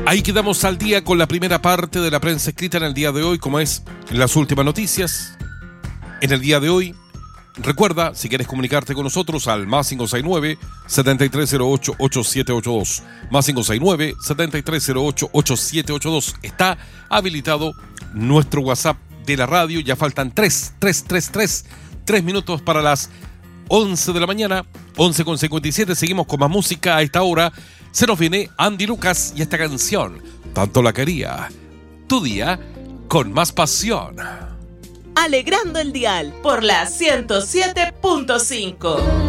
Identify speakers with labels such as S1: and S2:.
S1: Ahí quedamos al día con la primera parte de la prensa escrita en el día de hoy, como es las últimas noticias. En el día de hoy, recuerda, si quieres comunicarte con nosotros al más 569-7308-8782. Más 569-7308-8782. Está habilitado nuestro WhatsApp de la radio. Ya faltan 3 minutos para las 11 de la mañana, 11:57. Seguimos con más música a esta hora. Se nos viene Andy Lucas y esta canción, Tanto la quería. Tu día con más pasión.
S2: Alegrando el dial por la 107.5.